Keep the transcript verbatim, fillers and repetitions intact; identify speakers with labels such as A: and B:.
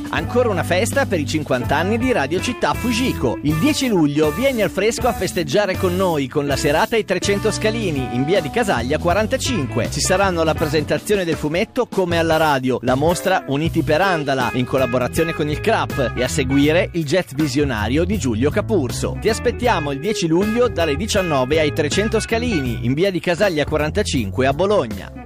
A: Ancora una festa per i cinquanta anni di Radio Città Fujiko. Il dieci luglio vieni al fresco a festeggiare con noi con la serata ai trecento Scalini in via di Casaglia quarantacinque. Ci saranno la presentazione del fumetto Come alla radio, la mostra Uniti per Andala in collaborazione con il C R A P e a seguire il jet visionario di Giulio Capurso. Ti aspettiamo il dieci luglio dalle diciannove ai trecento Scalini in via di Casaglia quarantacinque a Bologna.